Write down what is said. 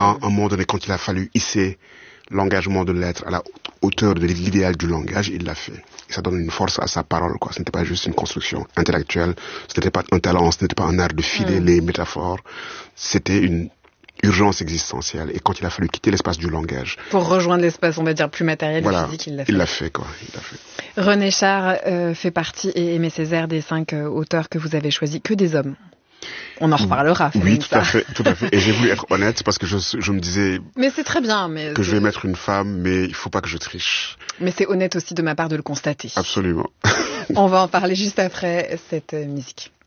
À un moment donné, quand il a fallu hisser l'engagement de l'être à la hauteur de l'idéal du langage, il l'a fait. Et ça donne une force à sa parole, quoi. Ce n'était pas juste une construction intellectuelle, ce n'était pas un talent, ce n'était pas un art de filer les métaphores. C'était une urgence existentielle. Et quand il a fallu quitter l'espace du langage. Pour rejoindre l'espace, on va dire, plus matériel et physique, il l'a fait. Il l'a fait, quoi. Il l'a fait. René Char fait partie, et Aimé Césaire, des 5 auteurs que vous avez choisis. Que des hommes. On en reparlera. Oui, tout à fait. Et j'ai voulu être honnête parce que je me disais. Mais c'est très bien. Que je vais mettre une femme, mais il faut pas que je triche. Mais c'est honnête aussi de ma part de le constater. Absolument. On va en parler juste après cette musique.